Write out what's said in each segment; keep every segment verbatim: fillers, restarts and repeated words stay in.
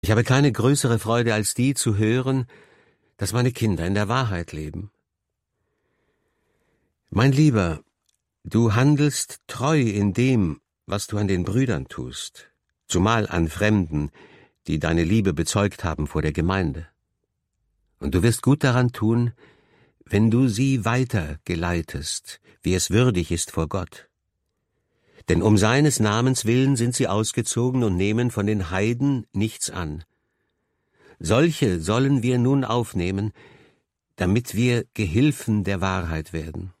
Ich habe keine größere Freude als die zu hören, dass meine Kinder in der Wahrheit leben. Mein Lieber, du handelst treu in dem, was du an den Brüdern tust, zumal an Fremden, die deine Liebe bezeugt haben vor der Gemeinde. Und du wirst gut daran tun, wenn du sie weiter geleitest, wie es würdig ist vor Gott. Denn um seines Namens willen sind sie ausgezogen und nehmen von den Heiden nichts an. Solche sollen wir nun aufnehmen, damit wir Gehilfen der Wahrheit werden.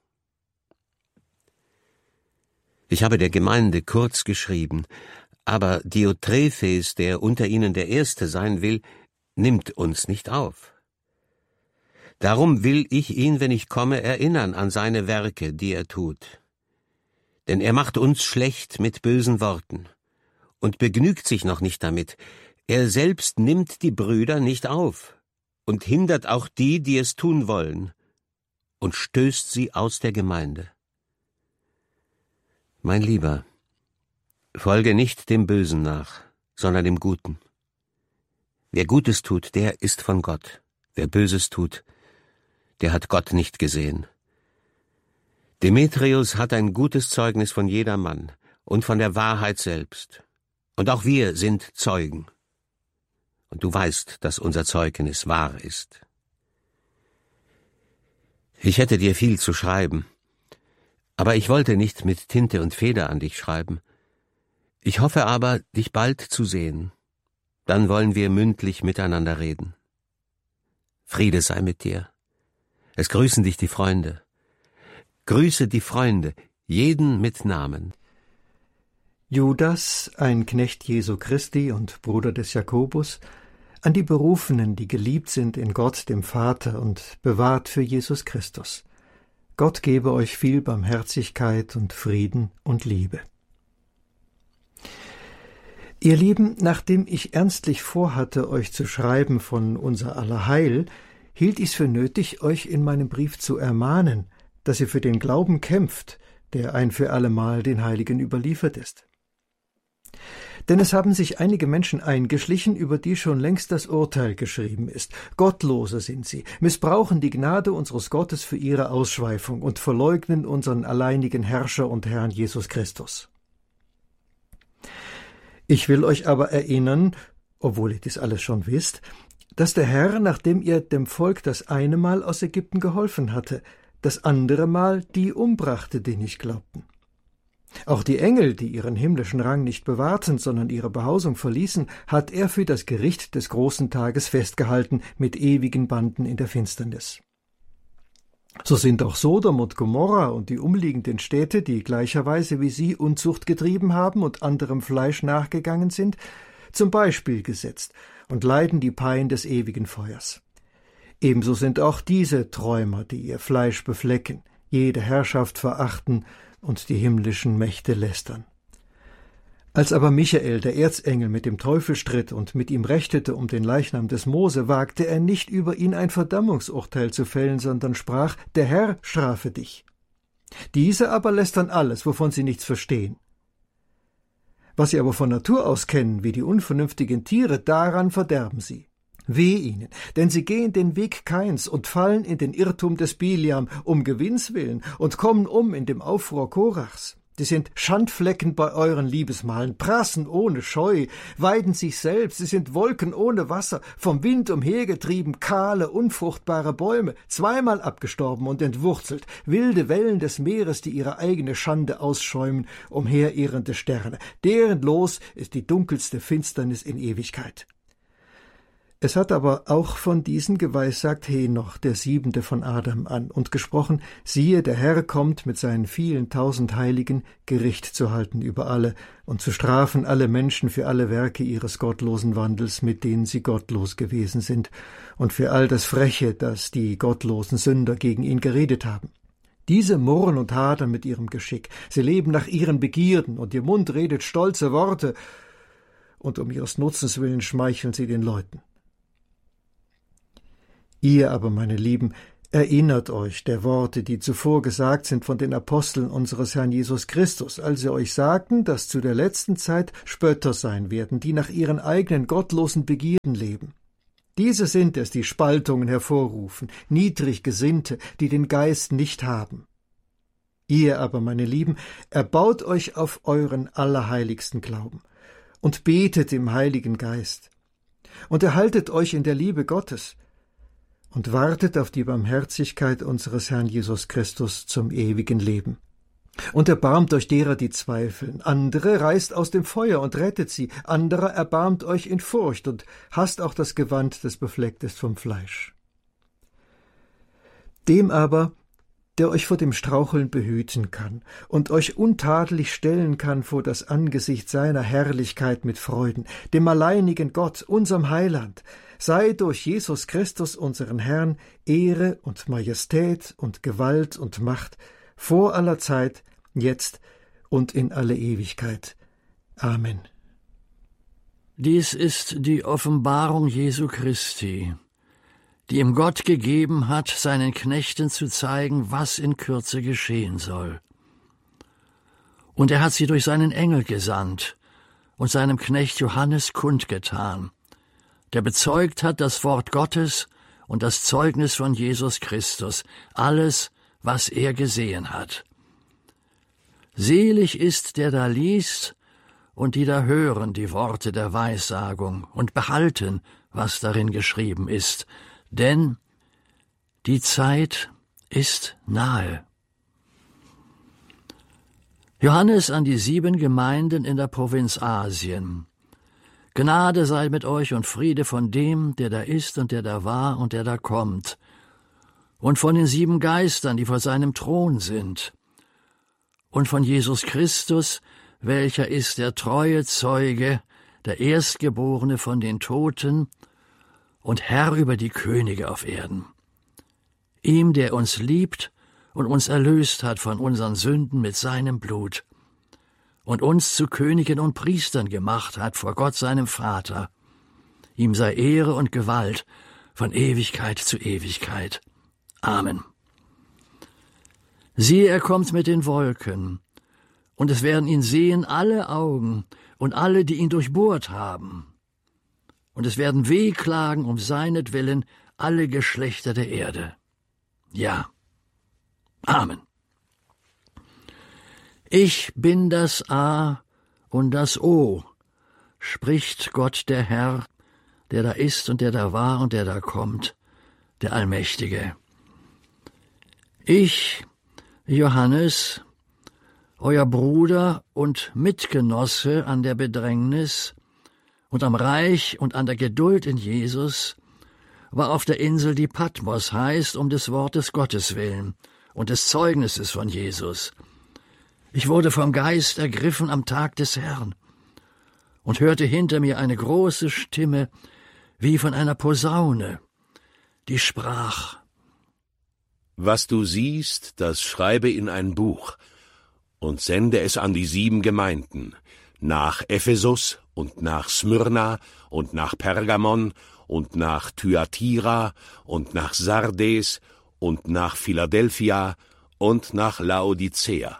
Ich habe der Gemeinde kurz geschrieben, aber Diotrephes, der unter ihnen der Erste sein will, nimmt uns nicht auf. Darum will ich ihn, wenn ich komme, erinnern an seine Werke, die er tut. Denn er macht uns schlecht mit bösen Worten und begnügt sich noch nicht damit. Er selbst nimmt die Brüder nicht auf und hindert auch die, die es tun wollen, und stößt sie aus der Gemeinde. Mein Lieber, folge nicht dem Bösen nach, sondern dem Guten. Wer Gutes tut, der ist von Gott. Wer Böses tut, der hat Gott nicht gesehen. Demetrius hat ein gutes Zeugnis von jedermann und von der Wahrheit selbst. Und auch wir sind Zeugen. Und du weißt, dass unser Zeugnis wahr ist. Ich hätte dir viel zu schreiben, aber ich wollte nicht mit Tinte und Feder an dich schreiben. Ich hoffe aber, dich bald zu sehen. Dann wollen wir mündlich miteinander reden. Friede sei mit dir. Es grüßen dich die Freunde. Grüße die Freunde, jeden mit Namen. Judas, ein Knecht Jesu Christi und Bruder des Jakobus, an die Berufenen, die geliebt sind in Gott dem Vater und bewahrt für Jesus Christus. Gott gebe euch viel Barmherzigkeit und Frieden und Liebe. Ihr Lieben, nachdem ich ernstlich vorhatte, euch zu schreiben von unser aller Heil, hielt ich's für nötig, euch in meinem Brief zu ermahnen, dass ihr für den Glauben kämpft, der ein für allemal den Heiligen überliefert ist. Denn es haben sich einige Menschen eingeschlichen, über die schon längst das Urteil geschrieben ist. Gottlose sind sie, missbrauchen die Gnade unseres Gottes für ihre Ausschweifung und verleugnen unseren alleinigen Herrscher und Herrn Jesus Christus. Ich will euch aber erinnern, obwohl ihr dies alles schon wisst, dass der Herr, nachdem ihr dem Volk das eine Mal aus Ägypten geholfen hatte, das andere Mal die umbrachte, die nicht glaubten. Auch die Engel, die ihren himmlischen Rang nicht bewahrten, sondern ihre Behausung verließen, hat er für das Gericht des großen Tages festgehalten mit ewigen Banden in der Finsternis. So sind auch Sodom und Gomorra und die umliegenden Städte, die gleicherweise wie sie Unzucht getrieben haben und anderem Fleisch nachgegangen sind, zum Beispiel gesetzt und leiden die Pein des ewigen Feuers. Ebenso sind auch diese Träumer, die ihr Fleisch beflecken, jede Herrschaft verachten und die himmlischen Mächte lästern. Als aber Michael, der Erzengel, mit dem Teufel stritt und mit ihm rechtete um den Leichnam des Mose, wagte er nicht, über ihn ein Verdammungsurteil zu fällen, sondern sprach: Der Herr strafe dich. Diese aber lästern alles, wovon sie nichts verstehen. Was sie aber von Natur aus kennen, wie die unvernünftigen Tiere, daran verderben sie. Weh ihnen, denn sie gehen den Weg Kains und fallen in den Irrtum des Biliam um Gewinns willen und kommen um in dem Aufruhr Korachs. Sie sind Schandflecken bei euren Liebesmahlen, prassen ohne Scheu, weiden sich selbst, sie sind Wolken ohne Wasser, vom Wind umhergetrieben, kahle, unfruchtbare Bäume, zweimal abgestorben und entwurzelt, wilde Wellen des Meeres, die ihre eigene Schande ausschäumen, umherirrende Sterne. Deren Los ist die dunkelste Finsternis in Ewigkeit. Es hat aber auch von diesen geweissagt Henoch, der Siebente von Adam, an, und gesprochen: Siehe, der Herr kommt mit seinen vielen tausend Heiligen, Gericht zu halten über alle und zu strafen alle Menschen für alle Werke ihres gottlosen Wandels, mit denen sie gottlos gewesen sind, und für all das Freche, das die gottlosen Sünder gegen ihn geredet haben. Diese murren und hadern mit ihrem Geschick, sie leben nach ihren Begierden, und ihr Mund redet stolze Worte, und um ihres Nutzens willen schmeicheln sie den Leuten. Ihr aber, meine Lieben, Erinnert euch der Worte, die zuvor gesagt sind von den Aposteln unseres Herrn Jesus Christus, als sie euch sagten, dass zu der letzten Zeit Spötter sein werden, die nach ihren eigenen gottlosen Begierden leben. Diese sind es, die Spaltungen hervorrufen, niedrig Gesinnte, die den Geist nicht haben. Ihr aber, meine Lieben, erbaut euch auf euren allerheiligsten Glauben und betet im Heiligen Geist und erhaltet euch in der Liebe Gottes und wartet auf die Barmherzigkeit unseres Herrn Jesus Christus zum ewigen Leben. Und erbarmt euch derer, die zweifeln. Andere reißt aus dem Feuer und rettet sie. Anderer erbarmt euch in Furcht und hasst auch das Gewand, das befleckt ist vom Fleisch. Dem aber, der euch vor dem Straucheln behüten kann und euch untadelig stellen kann vor das Angesicht seiner Herrlichkeit mit Freuden, dem alleinigen Gott, unserem Heiland, sei durch Jesus Christus, unseren Herrn, Ehre und Majestät und Gewalt und Macht vor aller Zeit, jetzt und in alle Ewigkeit. Amen. Dies ist die Offenbarung Jesu Christi, die ihm Gott gegeben hat, seinen Knechten zu zeigen, was in Kürze geschehen soll. Und er hat sie durch seinen Engel gesandt und seinem Knecht Johannes kundgetan, der bezeugt hat das Wort Gottes und das Zeugnis von Jesus Christus, alles, was er gesehen hat. Selig ist, der da liest und die da hören die Worte der Weissagung und behalten, was darin geschrieben ist, denn die Zeit ist nahe. Johannes an die sieben Gemeinden in der Provinz Asien. Gnade sei mit euch und Friede von dem, der da ist und der da war und der da kommt, und von den sieben Geistern, die vor seinem Thron sind, und von Jesus Christus, welcher ist der treue Zeuge, der Erstgeborene von den Toten und Herr über die Könige auf Erden. Ihm, der uns liebt und uns erlöst hat von unseren Sünden mit seinem Blut und uns zu Königen und Priestern gemacht hat vor Gott seinem Vater. Ihm sei Ehre und Gewalt von Ewigkeit zu Ewigkeit. Amen. Siehe, er kommt mit den Wolken, und es werden ihn sehen alle Augen und alle, die ihn durchbohrt haben. Und es werden wehklagen um seinetwillen alle Geschlechter der Erde. Ja. Amen. Ich bin das A und das O, spricht Gott der Herr, der da ist und der da war und der da kommt, der Allmächtige. Ich, Johannes, euer Bruder und Mitgenosse an der Bedrängnis und am Reich und an der Geduld in Jesus, war auf der Insel, die Patmos heißt, um des Wortes Gottes willen und des Zeugnisses von Jesus. Ich wurde vom Geist ergriffen am Tag des Herrn und hörte hinter mir eine große Stimme wie von einer Posaune, die sprach: Was du siehst, das schreibe in ein Buch und sende es an die sieben Gemeinden, nach Ephesus und nach Smyrna und nach Pergamon und nach Thyatira und nach Sardes und nach Philadelphia und nach Laodicea.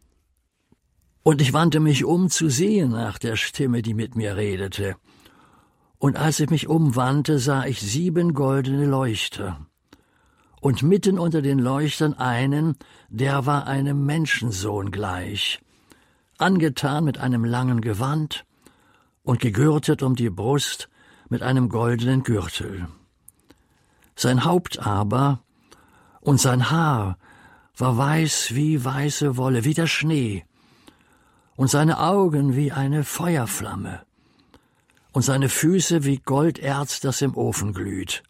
Und ich wandte mich um zu sehen nach der Stimme, die mit mir redete. Und als ich mich umwandte, sah ich sieben goldene Leuchter. Und mitten unter den Leuchtern einen, der war einem Menschensohn gleich, angetan mit einem langen Gewand und gegürtet um die Brust mit einem goldenen Gürtel. Sein Haupt aber und sein Haar war weiß wie weiße Wolle, wie der Schnee, und seine Augen wie eine Feuerflamme, und seine Füße wie Golderz, das im Ofen glüht,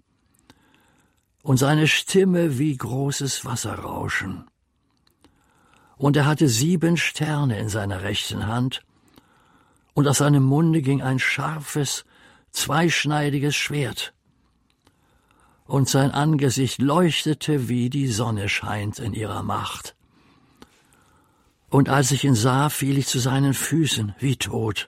und seine Stimme wie großes Wasserrauschen. Und er hatte sieben Sterne in seiner rechten Hand, und aus seinem Munde ging ein scharfes, zweischneidiges Schwert, und sein Angesicht leuchtete, wie die Sonne scheint in ihrer Macht. Und als ich ihn sah, fiel ich zu seinen Füßen wie tot.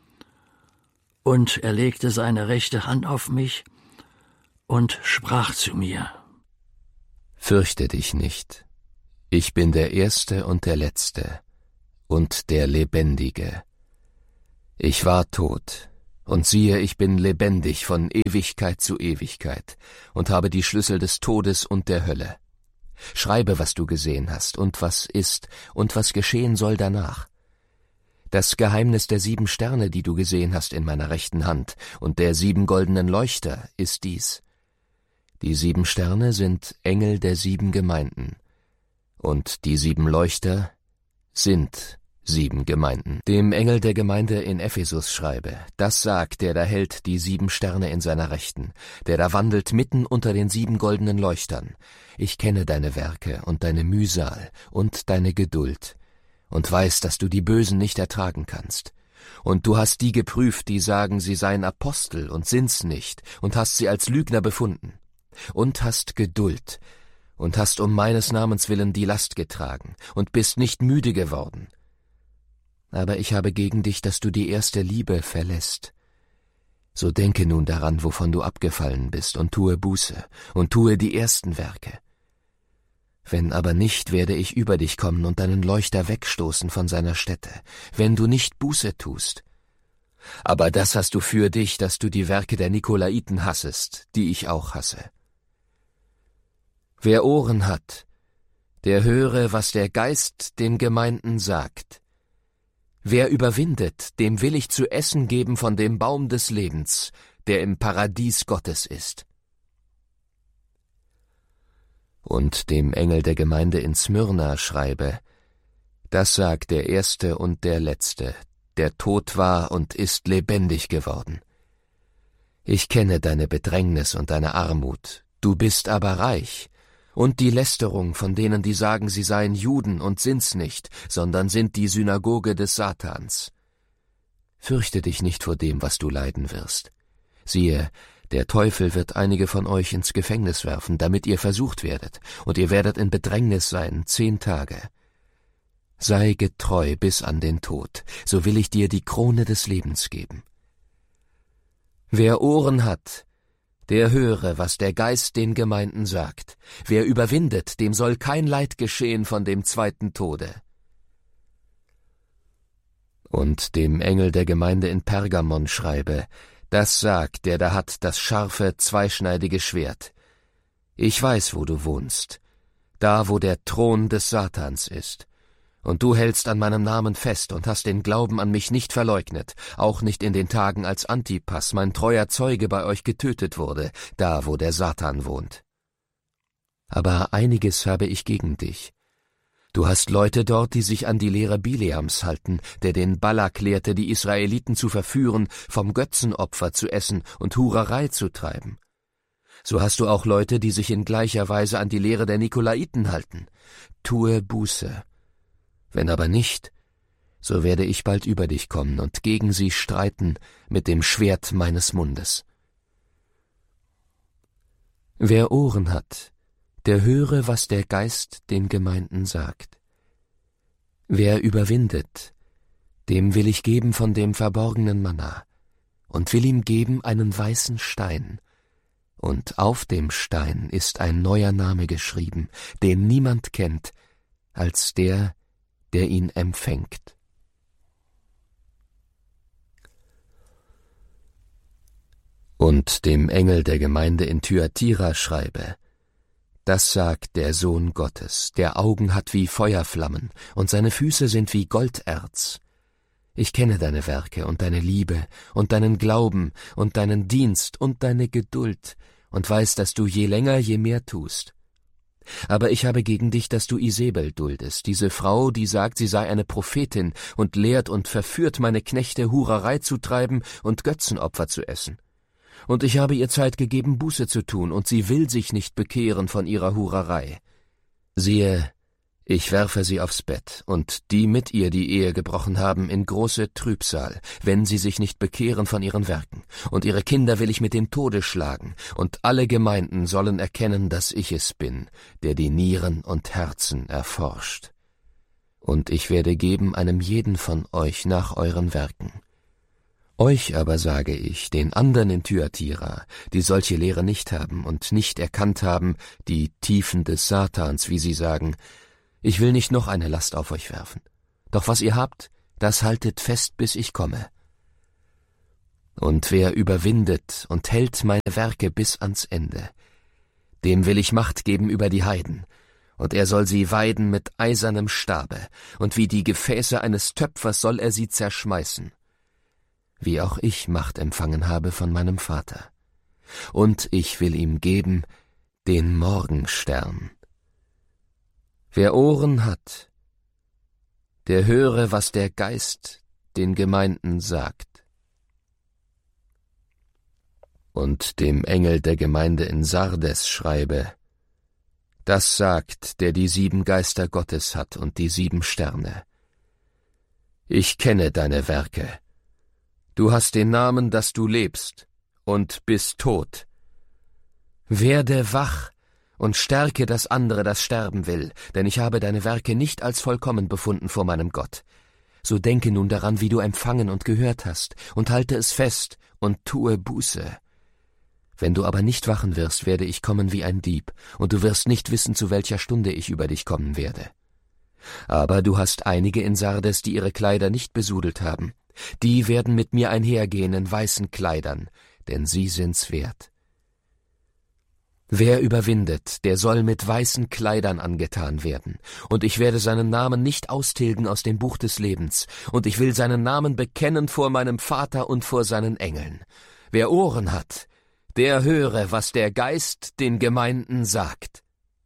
Und er legte seine rechte Hand auf mich und sprach zu mir: Fürchte dich nicht, ich bin der Erste und der Letzte und der Lebendige. Ich war tot, und siehe, ich bin lebendig von Ewigkeit zu Ewigkeit und habe die Schlüssel des Todes und der Hölle. Schreibe, was du gesehen hast und was ist und was geschehen soll danach. Das Geheimnis der sieben Sterne, die du gesehen hast in meiner rechten Hand, und der sieben goldenen Leuchter ist dies. Die sieben Sterne sind Engel der sieben Gemeinden, und die sieben Leuchter sind sieben Gemeinden. Dem Engel der Gemeinde in Ephesus schreibe, das sagt, der da hält die sieben Sterne in seiner Rechten, der da wandelt mitten unter den sieben goldenen Leuchtern. Ich kenne deine Werke und deine Mühsal und deine Geduld und weiß, dass du die Bösen nicht ertragen kannst. Und du hast die geprüft, die sagen, sie seien Apostel und sind's nicht, und hast sie als Lügner befunden. Und hast Geduld und hast um meines Namens willen die Last getragen und bist nicht müde geworden. Aber ich habe gegen dich, dass du die erste Liebe verlässt. So denke nun daran, wovon du abgefallen bist, und tue Buße, und tue die ersten Werke. Wenn aber nicht, werde ich über dich kommen und deinen Leuchter wegstoßen von seiner Stätte, wenn du nicht Buße tust. Aber das hast du für dich, dass du die Werke der Nikolaiten hassest, die ich auch hasse. Wer Ohren hat, der höre, was der Geist den Gemeinden sagt. Wer überwindet, dem will ich zu essen geben von dem Baum des Lebens, der im Paradies Gottes ist. Und dem Engel der Gemeinde in Smyrna schreibe, das sagt der Erste und der Letzte, der tot war und ist lebendig geworden. Ich kenne deine Bedrängnis und deine Armut, du bist aber reich, und die Lästerung von denen, die sagen, sie seien Juden und sind's nicht, sondern sind die Synagoge des Satans. Fürchte dich nicht vor dem, was du leiden wirst. Siehe, der Teufel wird einige von euch ins Gefängnis werfen, damit ihr versucht werdet, und ihr werdet in Bedrängnis sein, zehn Tage. Sei getreu bis an den Tod, so will ich dir die Krone des Lebens geben. Wer Ohren hat, der höre, was der Geist den Gemeinden sagt. Wer überwindet, dem soll kein Leid geschehen von dem zweiten Tode. Und dem Engel der Gemeinde in Pergamon schreibe, das sagt, der da hat das scharfe, zweischneidige Schwert. Ich weiß, wo du wohnst, da, wo der Thron des Satans ist. Und du hältst an meinem Namen fest und hast den Glauben an mich nicht verleugnet, auch nicht in den Tagen, als Antipas, mein treuer Zeuge, bei euch getötet wurde, da, wo der Satan wohnt. Aber einiges habe ich gegen dich. Du hast Leute dort, die sich an die Lehre Bileams halten, der den Balak lehrte, die Israeliten zu verführen, vom Götzenopfer zu essen und Hurerei zu treiben. So hast du auch Leute, die sich in gleicher Weise an die Lehre der Nikolaiten halten. Tue Buße. Wenn aber nicht, so werde ich bald über dich kommen und gegen sie streiten mit dem Schwert meines Mundes. Wer Ohren hat, der höre, was der Geist den Gemeinden sagt. Wer überwindet, dem will ich geben von dem verborgenen Manna und will ihm geben einen weißen Stein, und auf dem Stein ist ein neuer Name geschrieben, den niemand kennt, als der, der ihn empfängt. Und dem Engel der Gemeinde in Thyatira schreibe, das sagt der Sohn Gottes, der Augen hat wie Feuerflammen, und seine Füße sind wie Golderz. Ich kenne deine Werke und deine Liebe und deinen Glauben und deinen Dienst und deine Geduld und weiß, dass du je länger, je mehr tust. Aber ich habe gegen dich, dass du Isebel duldest, diese Frau, die sagt, sie sei eine Prophetin und lehrt und verführt meine Knechte, Hurerei zu treiben und Götzenopfer zu essen. Und ich habe ihr Zeit gegeben, Buße zu tun, und sie will sich nicht bekehren von ihrer Hurerei. Siehe, ich werfe sie aufs Bett, und die mit ihr die Ehe gebrochen haben, in große Trübsal, wenn sie sich nicht bekehren von ihren Werken. Und ihre Kinder will ich mit dem Tode schlagen, und alle Gemeinden sollen erkennen, dass ich es bin, der die Nieren und Herzen erforscht. Und ich werde geben einem jeden von euch nach euren Werken. Euch aber sage ich, den anderen in Thyatira, die solche Lehre nicht haben und nicht erkannt haben, die Tiefen des Satans, wie sie sagen, ich will nicht noch eine Last auf euch werfen. Doch was ihr habt, das haltet fest, bis ich komme. Und wer überwindet und hält meine Werke bis ans Ende, dem will ich Macht geben über die Heiden, und er soll sie weiden mit eisernem Stabe, und wie die Gefäße eines Töpfers soll er sie zerschmeißen, wie auch ich Macht empfangen habe von meinem Vater. Und ich will ihm geben den Morgenstern. Wer Ohren hat, der höre, was der Geist den Gemeinden sagt. Und dem Engel der Gemeinde in Sardes schreibe, das sagt, der die sieben Geister Gottes hat und die sieben Sterne. Ich kenne deine Werke. Du hast den Namen, dass du lebst und bist tot. Werde wach und stärke das andere, das sterben will, denn ich habe deine Werke nicht als vollkommen befunden vor meinem Gott. So denke nun daran, wie du empfangen und gehört hast, und halte es fest und tue Buße. Wenn du aber nicht wachen wirst, werde ich kommen wie ein Dieb, und du wirst nicht wissen, zu welcher Stunde ich über dich kommen werde. Aber du hast einige in Sardes, die ihre Kleider nicht besudelt haben. Die werden mit mir einhergehen in weißen Kleidern, denn sie sind's wert. Wer überwindet, der soll mit weißen Kleidern angetan werden, und ich werde seinen Namen nicht austilgen aus dem Buch des Lebens, und ich will seinen Namen bekennen vor meinem Vater und vor seinen Engeln. Wer Ohren hat, der höre, was der Geist den Gemeinden sagt.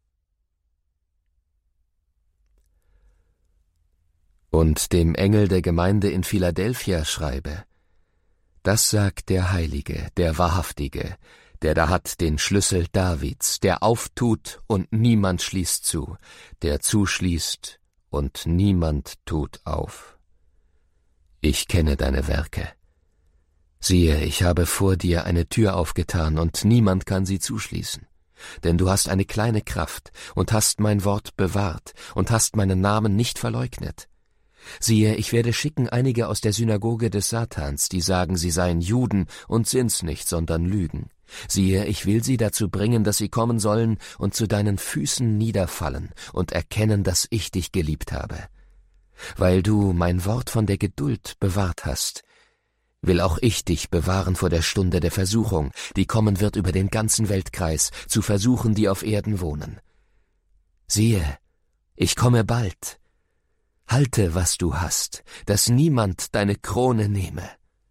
Und dem Engel der Gemeinde in Philadelphia schreibe, das sagt der Heilige, der Wahrhaftige, der da hat den Schlüssel Davids, der auftut und niemand schließt zu, der zuschließt und niemand tut auf. Ich kenne deine Werke. Siehe, ich habe vor dir eine Tür aufgetan, und niemand kann sie zuschließen. Denn du hast eine kleine Kraft und hast mein Wort bewahrt und hast meinen Namen nicht verleugnet. Siehe, ich werde schicken einige aus der Synagoge des Satans, die sagen, sie seien Juden und sind's nicht, sondern lügen. Siehe, ich will sie dazu bringen, dass sie kommen sollen und zu deinen Füßen niederfallen und erkennen, dass ich dich geliebt habe. Weil du mein Wort von der Geduld bewahrt hast, will auch ich dich bewahren vor der Stunde der Versuchung, die kommen wird über den ganzen Weltkreis, zu versuchen, die auf Erden wohnen. Siehe, ich komme bald. Halte, was du hast, dass niemand deine Krone nehme.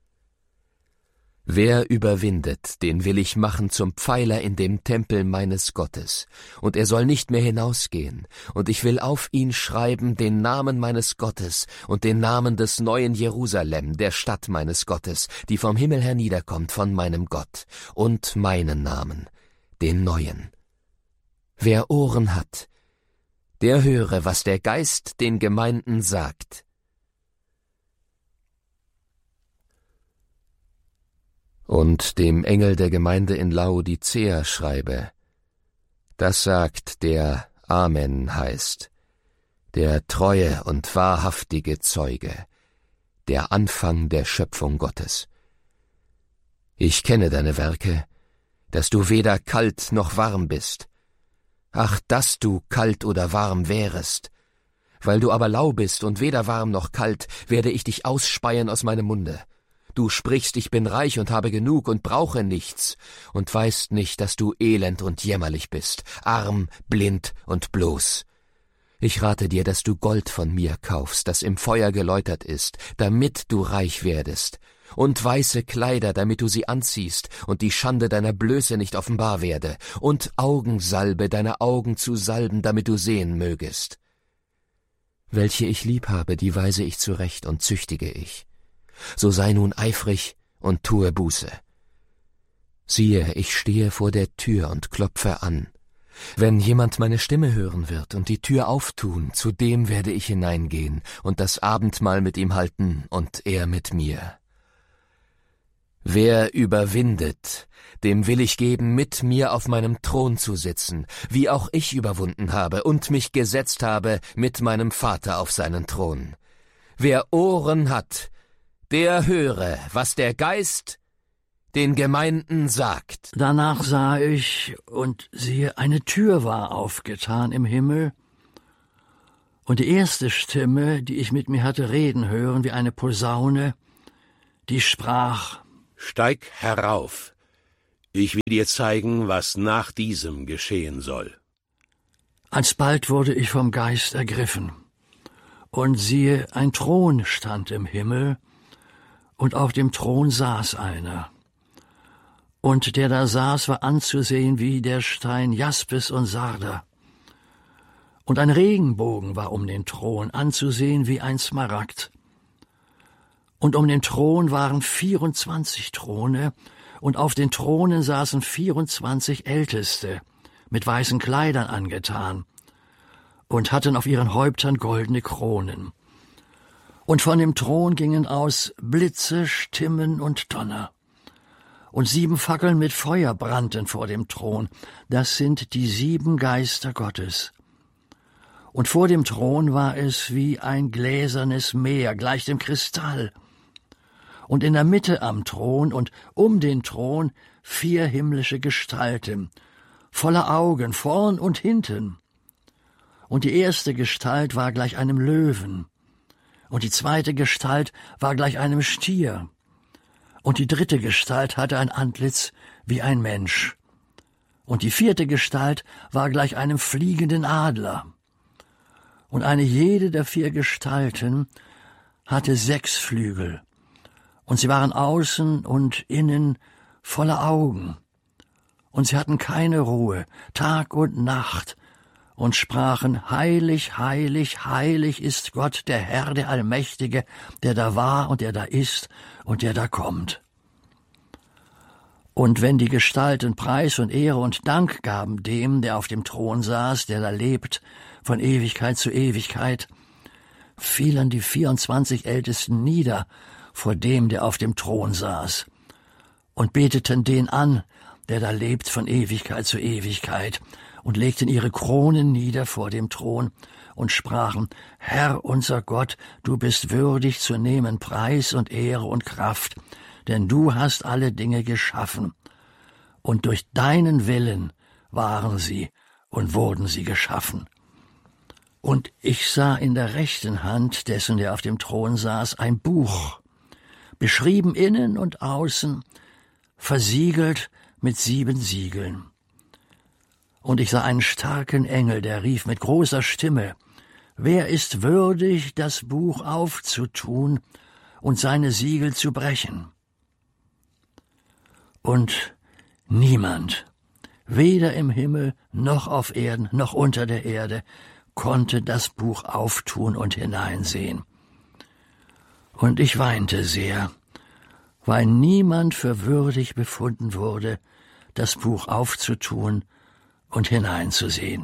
Wer überwindet, den will ich machen zum Pfeiler in dem Tempel meines Gottes, und er soll nicht mehr hinausgehen, und ich will auf ihn schreiben den Namen meines Gottes und den Namen des neuen Jerusalem, der Stadt meines Gottes, die vom Himmel herniederkommt von meinem Gott, und meinen Namen, den neuen. Wer Ohren hat, der höre, was der Geist den Gemeinden sagt. Und dem Engel der Gemeinde in Laodicea schreibe, das sagt, der Amen heißt, der treue und wahrhaftige Zeuge, der Anfang der Schöpfung Gottes. Ich kenne deine Werke, dass du weder kalt noch warm bist. Ach, dass du kalt oder warm wärest! Weil du aber lau bist und weder warm noch kalt, werde ich dich ausspeien aus meinem Munde. Du sprichst, ich bin reich und habe genug und brauche nichts, und weißt nicht, dass du elend und jämmerlich bist, arm, blind und bloß. Ich rate dir, dass du Gold von mir kaufst, das im Feuer geläutert ist, damit du reich werdest, und weiße Kleider, damit du sie anziehst und die Schande deiner Blöße nicht offenbar werde, und Augensalbe, deine Augen zu salben, damit du sehen mögest. Welche ich lieb habe, die weise ich zurecht und züchtige ich. So sei nun eifrig und tue Buße. Siehe, ich stehe vor der Tür und klopfe an. Wenn jemand meine Stimme hören wird und die Tür auftun, zu dem werde ich hineingehen und das Abendmahl mit ihm halten und er mit mir. Wer überwindet, dem will ich geben, mit mir auf meinem Thron zu sitzen, wie auch ich überwunden habe und mich gesetzt habe mit meinem Vater auf seinen Thron. Wer Ohren hat, der höre, was der Geist den Gemeinden sagt. Danach sah ich, und siehe, eine Tür war aufgetan im Himmel, und die erste Stimme, die ich mit mir hatte reden hören, wie eine Posaune, die sprach: Steig herauf, ich will dir zeigen, was nach diesem geschehen soll. Alsbald wurde ich vom Geist ergriffen, und siehe, ein Thron stand im Himmel, und auf dem Thron saß einer. Und der da saß, war anzusehen wie der Stein Jaspis und Sarder. Und ein Regenbogen war um den Thron, anzusehen wie ein Smaragd. Und um den Thron waren vierundzwanzig Throne, und auf den Thronen saßen vierundzwanzig Älteste, mit weißen Kleidern angetan, und hatten auf ihren Häuptern goldene Kronen. Und von dem Thron gingen aus Blitze, Stimmen und Donner. Und sieben Fackeln mit Feuer brannten vor dem Thron, das sind die sieben Geister Gottes. Und vor dem Thron war es wie ein gläsernes Meer, gleich dem Kristall. Und in der Mitte am Thron und um den Thron vier himmlische Gestalten, voller Augen, vorn und hinten. Und die erste Gestalt war gleich einem Löwen, und die zweite Gestalt war gleich einem Stier, und die dritte Gestalt hatte ein Antlitz wie ein Mensch, und die vierte Gestalt war gleich einem fliegenden Adler. Und eine jede der vier Gestalten hatte sechs Flügel, und sie waren außen und innen voller Augen, und sie hatten keine Ruhe, Tag und Nacht, und sprachen: Heilig, heilig, heilig ist Gott, der Herr, der Allmächtige, der da war und der da ist und der da kommt. Und wenn die Gestalten Preis und Ehre und Dank gaben dem, der auf dem Thron saß, der da lebt, von Ewigkeit zu Ewigkeit, fielen die vierundzwanzig Ältesten nieder vor dem, der auf dem Thron saß, und beteten den an, der da lebt von Ewigkeit zu Ewigkeit, und legten ihre Kronen nieder vor dem Thron und sprachen: Herr unser Gott, du bist würdig zu nehmen Preis und Ehre und Kraft, denn du hast alle Dinge geschaffen, und durch deinen Willen waren sie und wurden sie geschaffen. Und ich sah in der rechten Hand dessen, der auf dem Thron saß, ein Buch, beschrieben innen und außen, versiegelt mit sieben Siegeln. Und ich sah einen starken Engel, der rief mit großer Stimme: Wer ist würdig, das Buch aufzutun und seine Siegel zu brechen? Und niemand, weder im Himmel noch auf Erden noch unter der Erde, konnte das Buch auftun und hineinsehen. Und ich weinte sehr, weil niemand für würdig befunden wurde, das Buch aufzutun und hineinzusehen.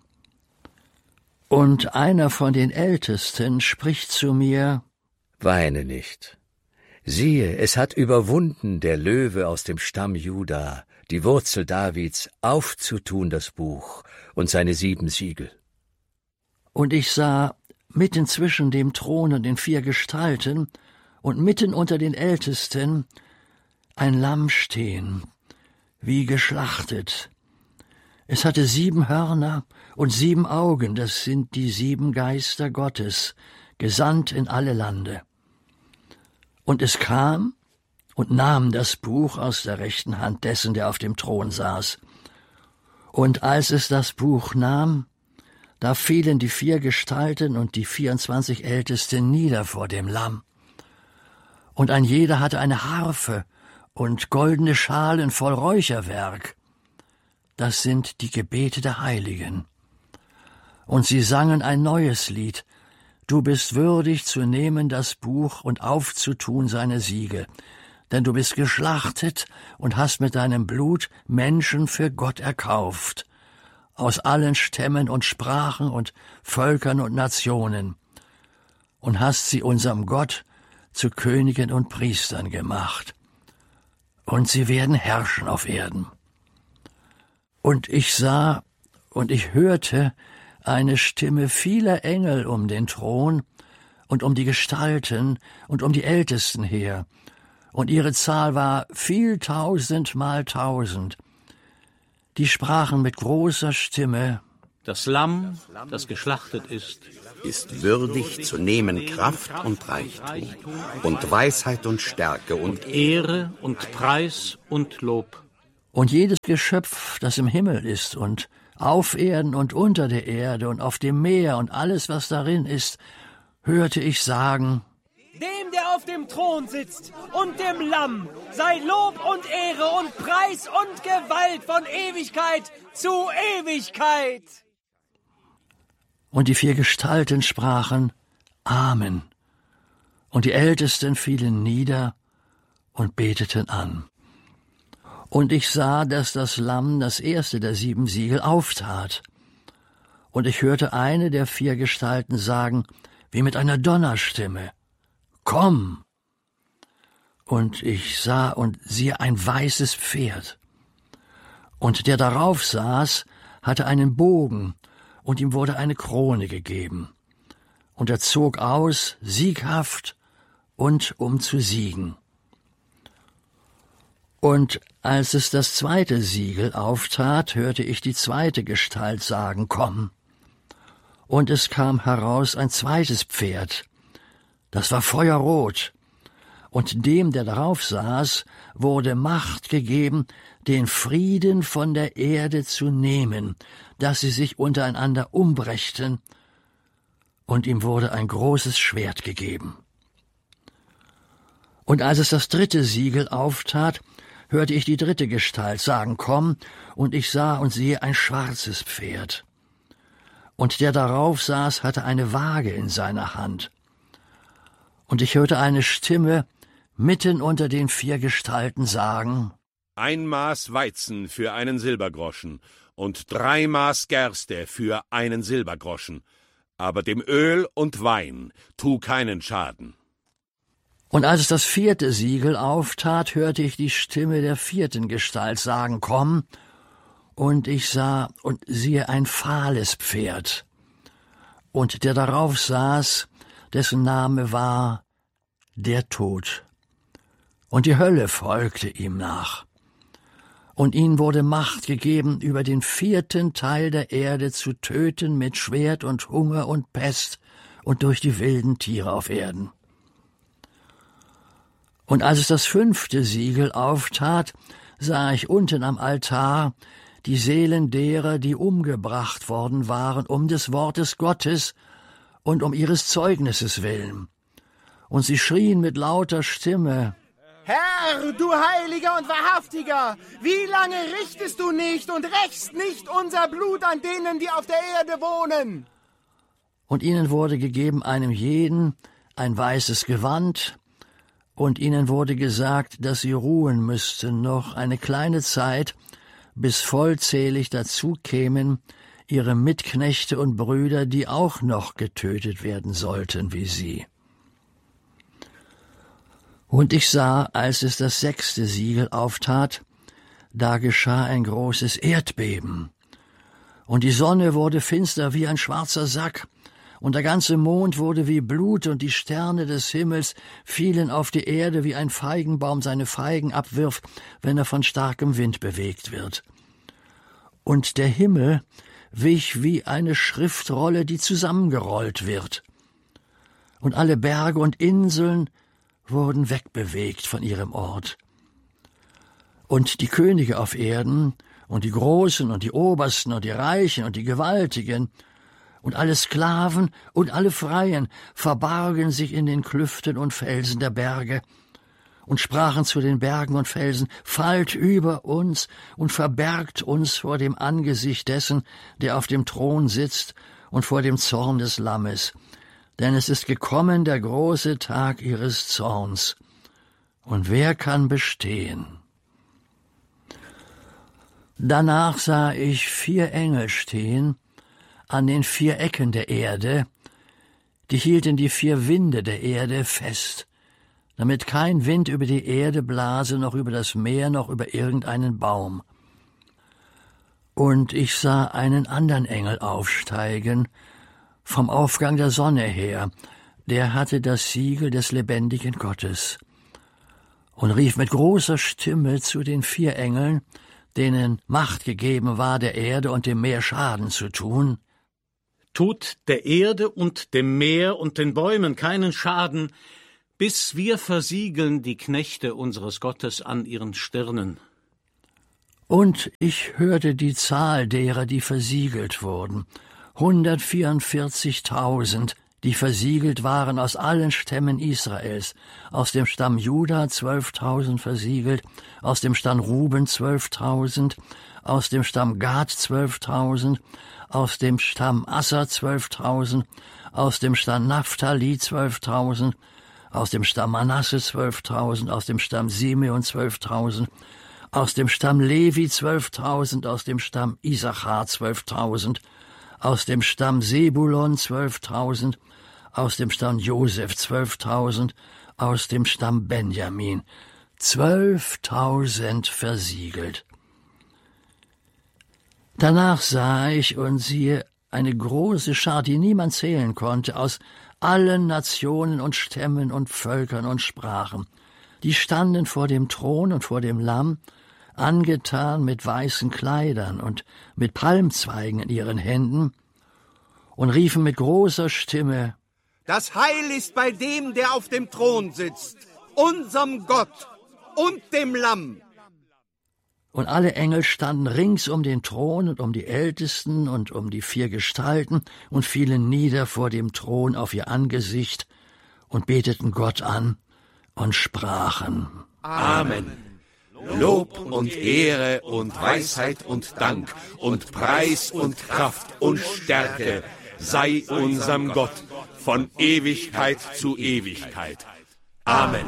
Und einer von den Ältesten spricht zu mir: Weine nicht. Siehe, es hat überwunden der Löwe aus dem Stamm Juda, die Wurzel Davids, aufzutun das Buch und seine sieben Siegel. Und ich sah mitten zwischen dem Thron und den vier Gestalten und mitten unter den Ältesten ein Lamm stehen, wie geschlachtet. Es hatte sieben Hörner und sieben Augen, das sind die sieben Geister Gottes, gesandt in alle Lande. Und es kam und nahm das Buch aus der rechten Hand dessen, der auf dem Thron saß. Und als es das Buch nahm, da fielen die vier Gestalten und die vierundzwanzig Ältesten nieder vor dem Lamm. Und ein jeder hatte eine Harfe und goldene Schalen voll Räucherwerk. Das sind die Gebete der Heiligen. Und sie sangen ein neues Lied: Du bist würdig zu nehmen das Buch und aufzutun seine Siegel, denn du bist geschlachtet und hast mit deinem Blut Menschen für Gott erkauft, aus allen Stämmen und Sprachen und Völkern und Nationen, und hast sie unserem Gott zu Königen und Priestern gemacht, und sie werden herrschen auf Erden. Und ich sah und ich hörte eine Stimme vieler Engel um den Thron und um die Gestalten und um die Ältesten her, und ihre Zahl war viel tausend mal tausend. Die sprachen mit großer Stimme: Das Lamm, das geschlachtet ist, ist würdig zu nehmen Kraft und Reichtum und Weisheit und Stärke und Ehre und Preis und Lob. Und jedes Geschöpf, das im Himmel ist und auf Erden und unter der Erde und auf dem Meer und alles, was darin ist, hörte ich sagen: Dem, der auf dem Thron sitzt und dem Lamm sei Lob und Ehre und Preis und Gewalt von Ewigkeit zu Ewigkeit. Und die vier Gestalten sprachen: Amen. Und die Ältesten fielen nieder und beteten an. Und ich sah, dass das Lamm das erste der sieben Siegel auftat. Und ich hörte eine der vier Gestalten sagen, wie mit einer Donnerstimme: Komm! Und ich sah und siehe ein weißes Pferd. Und der darauf saß, hatte einen Bogen, und ihm wurde eine Krone gegeben. Und er zog aus, sieghaft und um zu siegen. Und als es das zweite Siegel auftat, hörte ich die zweite Gestalt sagen: Komm! Und es kam heraus ein zweites Pferd, das war feuerrot, und dem, der darauf saß, wurde Macht gegeben, den Frieden von der Erde zu nehmen, dass sie sich untereinander umbrächten, und ihm wurde ein großes Schwert gegeben. Und als es das dritte Siegel auftat, hörte ich die dritte Gestalt sagen: Komm! Und ich sah und siehe ein schwarzes Pferd. Und der darauf saß, hatte eine Waage in seiner Hand. Und ich hörte eine Stimme mitten unter den vier Gestalten sagen: Ein Maß Weizen für einen Silbergroschen und drei Maß Gerste für einen Silbergroschen, aber dem Öl und Wein tu keinen Schaden. Und als es das vierte Siegel auftat, hörte ich die Stimme der vierten Gestalt sagen: Komm! Und ich sah und siehe ein fahles Pferd. Und der darauf saß, dessen Name war der Tod. Und die Hölle folgte ihm nach. Und ihnen wurde Macht gegeben, über den vierten Teil der Erde zu töten mit Schwert und Hunger und Pest und durch die wilden Tiere auf Erden. Und als es das fünfte Siegel auftat, sah ich unten am Altar die Seelen derer, die umgebracht worden waren, um des Wortes Gottes und um ihres Zeugnisses willen. Und sie schrien mit lauter Stimme: Herr, du Heiliger und Wahrhaftiger, wie lange richtest du nicht und rächst nicht unser Blut an denen, die auf der Erde wohnen? Und ihnen wurde gegeben einem jeden ein weißes Gewand, und ihnen wurde gesagt, dass sie ruhen müssten noch eine kleine Zeit, bis vollzählig dazu kämen ihre Mitknechte und Brüder, die auch noch getötet werden sollten wie sie. Und ich sah, als es das sechste Siegel auftat, da geschah ein großes Erdbeben, und die Sonne wurde finster wie ein schwarzer Sack, und der ganze Mond wurde wie Blut, und die Sterne des Himmels fielen auf die Erde, wie ein Feigenbaum seine Feigen abwirft, wenn er von starkem Wind bewegt wird. Und der Himmel wich wie eine Schriftrolle, die zusammengerollt wird. Und alle Berge und Inseln wurden wegbewegt von ihrem Ort. Und die Könige auf Erden und die Großen und die Obersten und die Reichen und die Gewaltigen und alle Sklaven und alle Freien verbargen sich in den Klüften und Felsen der Berge und sprachen zu den Bergen und Felsen: Fallt über uns und verbergt uns vor dem Angesicht dessen, der auf dem Thron sitzt, und vor dem Zorn des Lammes. Denn es ist gekommen der große Tag ihres Zorns. Und wer kann bestehen? Danach sah ich vier Engel stehen an den vier Ecken der Erde, die hielten die vier Winde der Erde fest, damit kein Wind über die Erde blase, noch über das Meer, noch über irgendeinen Baum. Und ich sah einen anderen Engel aufsteigen, vom Aufgang der Sonne her, der hatte das Siegel des lebendigen Gottes und rief mit großer Stimme zu den vier Engeln, denen Macht gegeben war, der Erde und dem Meer Schaden zu tun: Tut der Erde und dem Meer und den Bäumen keinen Schaden, bis wir versiegeln die Knechte unseres Gottes an ihren Stirnen. Und ich hörte die Zahl derer, die versiegelt wurden, hundertvierundvierzigtausend, die versiegelt waren aus allen Stämmen Israels, aus dem Stamm Juda zwölftausend versiegelt, aus dem Stamm Ruben zwölftausend, aus dem Stamm Gad zwölftausend, aus dem Stamm Asser zwölftausend, aus dem Stamm Naphtali zwölftausend, aus dem Stamm Manasse zwölftausend, aus dem Stamm Simeon zwölftausend, aus dem Stamm Levi zwölftausend, aus dem Stamm Isachar zwölftausend, aus dem Stamm Sebulon zwölftausend, aus dem Stamm Josef zwölftausend, aus dem Stamm Benjamin zwölftausend versiegelt. Danach sah ich und siehe eine große Schar, die niemand zählen konnte, aus allen Nationen und Stämmen und Völkern und Sprachen. Die standen vor dem Thron und vor dem Lamm, angetan mit weißen Kleidern und mit Palmzweigen in ihren Händen, und riefen mit großer Stimme: Das Heil ist bei dem, der auf dem Thron sitzt, unserem Gott und dem Lamm. Und alle Engel standen rings um den Thron und um die Ältesten und um die vier Gestalten und fielen nieder vor dem Thron auf ihr Angesicht und beteten Gott an und sprachen: Amen. Lob und Ehre und Weisheit und Dank und Preis und Kraft und Stärke sei unserem Gott von Ewigkeit zu Ewigkeit. Amen.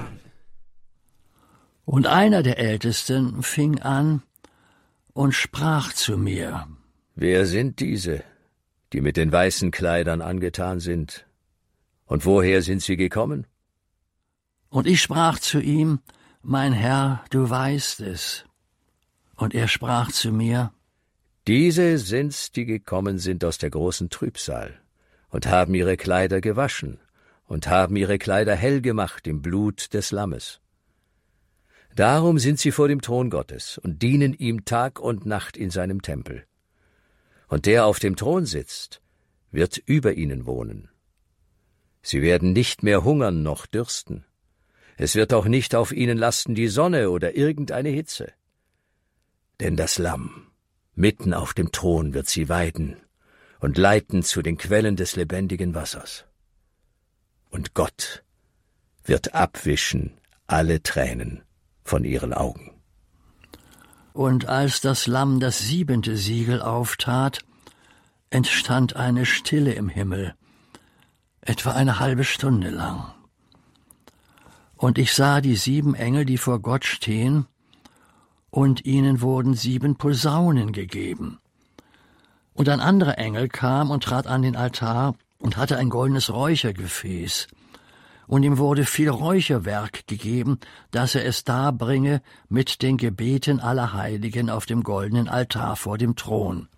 Und einer der Ältesten fing an und sprach zu mir: Wer sind diese, die mit den weißen Kleidern angetan sind? Und woher sind sie gekommen? Und ich sprach zu ihm: Mein Herr, du weißt es. Und er sprach zu mir: Diese sind's, die gekommen sind aus der großen Trübsal und haben ihre Kleider gewaschen und haben ihre Kleider hell gemacht im Blut des Lammes. Darum sind sie vor dem Thron Gottes und dienen ihm Tag und Nacht in seinem Tempel. Und der auf dem Thron sitzt, wird über ihnen wohnen. Sie werden nicht mehr hungern noch dürsten. Es wird auch nicht auf ihnen lasten die Sonne oder irgendeine Hitze. Denn das Lamm mitten auf dem Thron wird sie weiden und leiten zu den Quellen des lebendigen Wassers. Und Gott wird abwischen alle Tränen von ihren Augen. Und als das Lamm das siebente Siegel auftat, entstand eine Stille im Himmel, etwa eine halbe Stunde lang. Und ich sah die sieben Engel, die vor Gott stehen, und ihnen wurden sieben Posaunen gegeben. Und ein anderer Engel kam und trat an den Altar und hatte ein goldenes Räuchergefäß. Und ihm wurde viel Räucherwerk gegeben, dass er es darbringe mit den Gebeten aller Heiligen auf dem goldenen Altar vor dem Thron.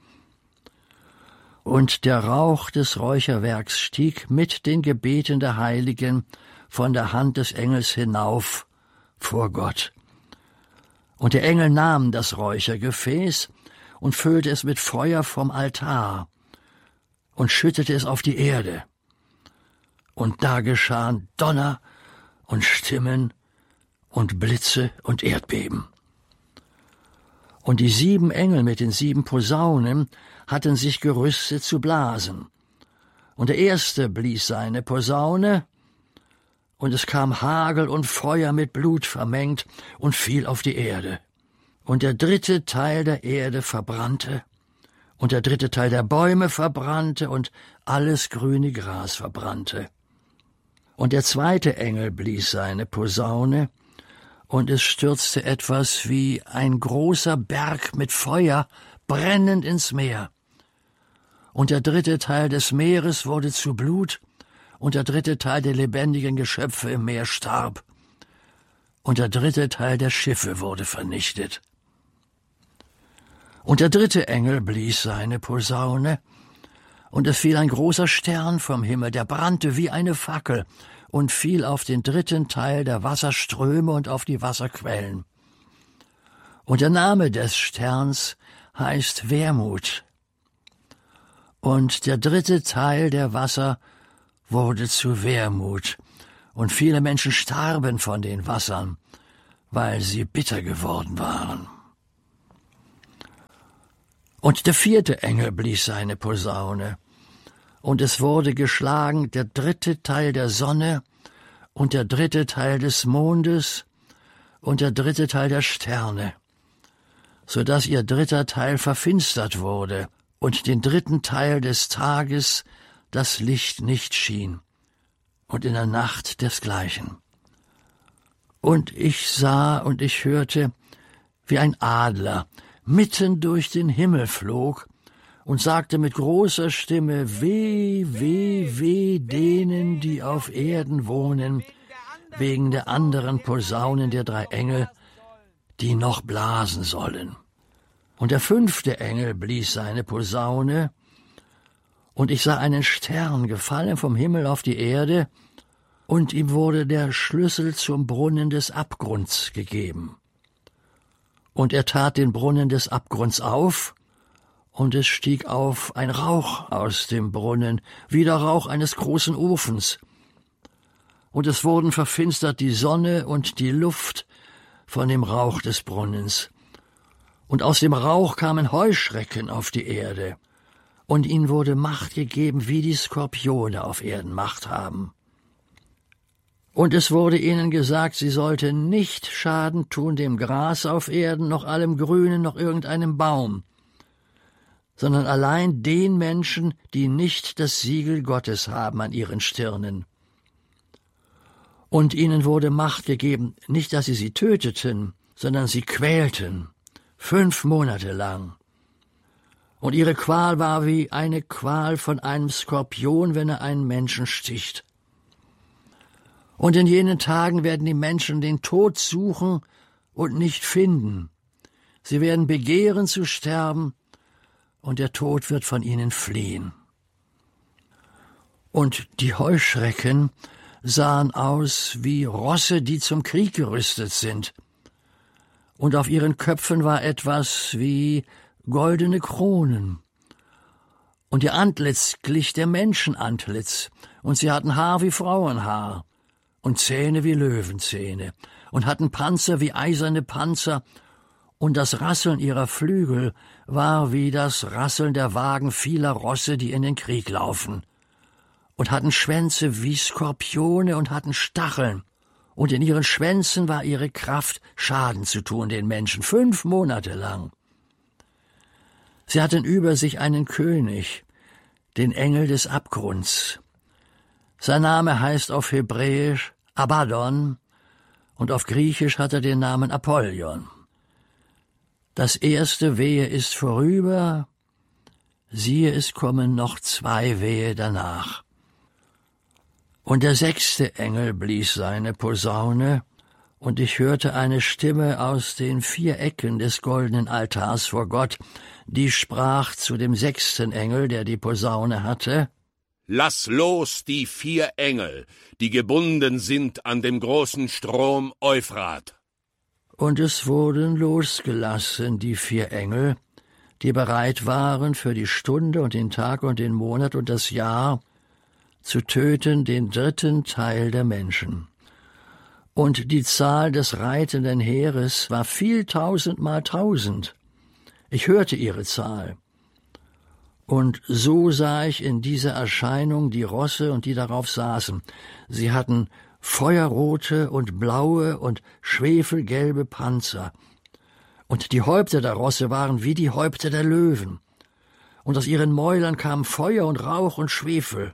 Und der Rauch des Räucherwerks stieg mit den Gebeten der Heiligen von der Hand des Engels hinauf vor Gott. Und der Engel nahm das Räuchergefäß und füllte es mit Feuer vom Altar und schüttete es auf die Erde. Und da geschahen Donner und Stimmen und Blitze und Erdbeben. Und die sieben Engel mit den sieben Posaunen hatten sich gerüstet zu blasen. Und der erste blies seine Posaune, und es kam Hagel und Feuer mit Blut vermengt und fiel auf die Erde. Und der dritte Teil der Erde verbrannte, und der dritte Teil der Bäume verbrannte, und alles grüne Gras verbrannte. Und der zweite Engel blies seine Posaune, und es stürzte etwas wie ein großer Berg mit Feuer brennend ins Meer. Und der dritte Teil des Meeres wurde zu Blut, und der dritte Teil der lebendigen Geschöpfe im Meer starb, und der dritte Teil der Schiffe wurde vernichtet. Und der dritte Engel blies seine Posaune, Und es fiel ein großer Stern vom Himmel, der brannte wie eine Fackel und fiel auf den dritten Teil der Wasserströme und auf die Wasserquellen. Und der Name des Sterns heißt Wermut. Und der dritte Teil der Wasser wurde zu Wermut, und viele Menschen starben von den Wassern, weil sie bitter geworden waren. Und der vierte Engel blies seine Posaune, und es wurde geschlagen der dritte Teil der Sonne und der dritte Teil des Mondes und der dritte Teil der Sterne, so dass ihr dritter Teil verfinstert wurde und den dritten Teil des Tages das Licht nicht schien, und in der Nacht desgleichen. Und ich sah und ich hörte, wie ein Adler mitten durch den Himmel flog und sagte mit großer Stimme, Weh, weh, weh denen, die auf Erden wohnen, wegen der anderen Posaunen der drei Engel, die noch blasen sollen. Und der fünfte Engel blies seine Posaune, und ich sah einen Stern gefallen vom Himmel auf die Erde, und ihm wurde der Schlüssel zum Brunnen des Abgrunds gegeben. Und er tat den Brunnen des Abgrunds auf, und es stieg auf ein Rauch aus dem Brunnen, wie der Rauch eines großen Ofens. Und es wurden verfinstert die Sonne und die Luft von dem Rauch des Brunnens. Und aus dem Rauch kamen Heuschrecken auf die Erde, und ihnen wurde Macht gegeben, wie die Skorpione auf Erden Macht haben. Und es wurde ihnen gesagt, sie sollten nicht Schaden tun dem Gras auf Erden, noch allem Grünen, noch irgendeinem Baum, sondern allein den Menschen, die nicht das Siegel Gottes haben an ihren Stirnen. Und ihnen wurde Macht gegeben, nicht, dass sie sie töteten, sondern sie quälten, fünf Monate lang. Und ihre Qual war wie eine Qual von einem Skorpion, wenn er einen Menschen sticht. Und in jenen Tagen werden die Menschen den Tod suchen und nicht finden. Sie werden begehren zu sterben, und der Tod wird von ihnen fliehen. Und die Heuschrecken sahen aus wie Rosse, die zum Krieg gerüstet sind. Und auf ihren Köpfen war etwas wie goldene Kronen. Und ihr Antlitz glich der Menschenantlitz, und sie hatten Haar wie Frauenhaar und Zähne wie Löwenzähne und hatten Panzer wie eiserne Panzer, und das Rasseln ihrer Flügel war wie das Rasseln der Wagen vieler Rosse, die in den Krieg laufen, und hatten Schwänze wie Skorpione und hatten Stacheln, und in ihren Schwänzen war ihre Kraft, Schaden zu tun den Menschen, fünf Monate lang. Sie hatten über sich einen König, den Engel des Abgrunds. Sein Name heißt auf Hebräisch Abaddon, und auf Griechisch hat er den Namen Apollyon. Das erste Wehe ist vorüber, siehe, es kommen noch zwei Wehe danach. Und der sechste Engel blies seine Posaune, und ich hörte eine Stimme aus den vier Ecken des goldenen Altars vor Gott, die sprach zu dem sechsten Engel, der die Posaune hatte: Lass los die vier Engel, die gebunden sind an dem großen Strom Euphrat. Und es wurden losgelassen, die vier Engel, die bereit waren, für die Stunde und den Tag und den Monat und das Jahr zu töten den dritten Teil der Menschen. Und die Zahl des reitenden Heeres war viel tausend mal tausend. Ich hörte ihre Zahl. Und so sah ich in dieser Erscheinung die Rosse und die darauf saßen. Sie hatten feuerrote und blaue und schwefelgelbe Panzer. Und die Häupter der Rosse waren wie die Häupter der Löwen. Und aus ihren Mäulern kam Feuer und Rauch und Schwefel.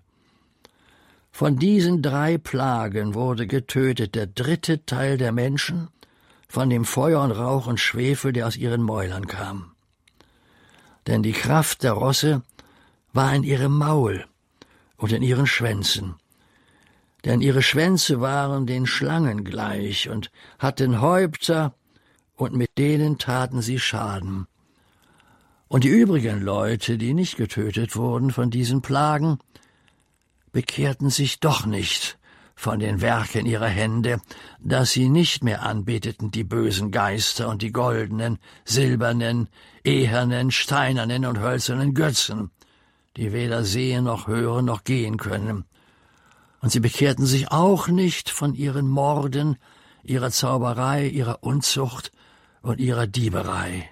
Von diesen drei Plagen wurde getötet der dritte Teil der Menschen, von dem Feuer und Rauch und Schwefel, der aus ihren Mäulern kam. Denn die Kraft der Rosse war in ihrem Maul und in ihren Schwänzen. Denn ihre Schwänze waren den Schlangen gleich und hatten Häupter, und mit denen taten sie Schaden. Und die übrigen Leute, die nicht getötet wurden von diesen Plagen, bekehrten sich doch nicht von den Werken ihrer Hände, dass sie nicht mehr anbeteten die bösen Geister und die goldenen, silbernen, ehernen, steinernen und hölzernen Götzen, die weder sehen noch hören noch gehen können. Und sie bekehrten sich auch nicht von ihren Morden, ihrer Zauberei, ihrer Unzucht und ihrer Dieberei.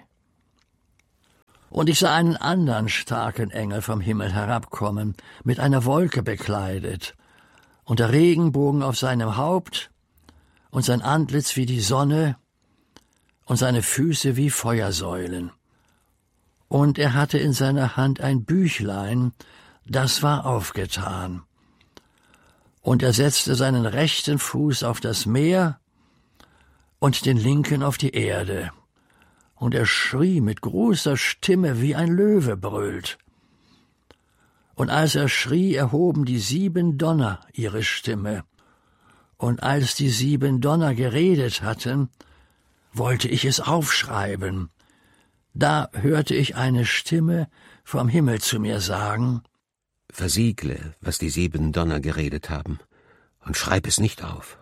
Und ich sah einen anderen starken Engel vom Himmel herabkommen, mit einer Wolke bekleidet, und der Regenbogen auf seinem Haupt, und sein Antlitz wie die Sonne, und seine Füße wie Feuersäulen. Und er hatte in seiner Hand ein Büchlein, das war aufgetan. Und er setzte seinen rechten Fuß auf das Meer und den linken auf die Erde. Und er schrie mit großer Stimme, wie ein Löwe brüllt. Und als er schrie, erhoben die sieben Donner ihre Stimme. Und als die sieben Donner geredet hatten, wollte ich es aufschreiben. Da hörte ich eine Stimme vom Himmel zu mir sagen: Versiegle, was die sieben Donner geredet haben, und schreib es nicht auf.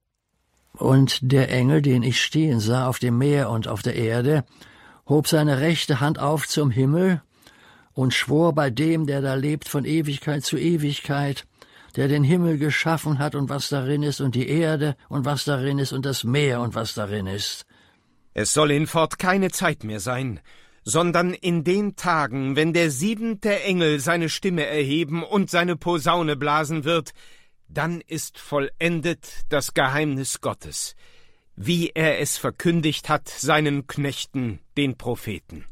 Und der Engel, den ich stehen sah auf dem Meer und auf der Erde, hob seine rechte Hand auf zum Himmel und schwor bei dem, der da lebt von Ewigkeit zu Ewigkeit, der den Himmel geschaffen hat und was darin ist, und die Erde und was darin ist, und das Meer und was darin ist. Es soll hinfort keine Zeit mehr sein, sondern in den Tagen, wenn der siebente Engel seine Stimme erheben und seine Posaune blasen wird, dann ist vollendet das Geheimnis Gottes, wie er es verkündigt hat seinen Knechten, den Propheten.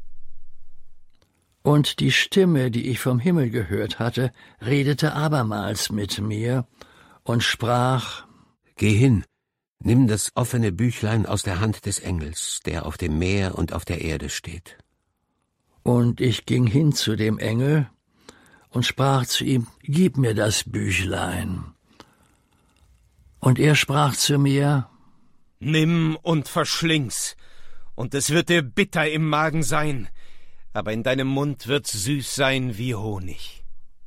Und die Stimme, die ich vom Himmel gehört hatte, redete abermals mit mir und sprach: Geh hin, nimm das offene Büchlein aus der Hand des Engels, der auf dem Meer und auf der Erde steht. Und ich ging hin zu dem Engel und sprach zu ihm: Gib mir das Büchlein. Und er sprach zu mir: Nimm und verschling's, und es wird dir bitter im Magen sein, aber in deinem Mund wird's süß sein wie Honig.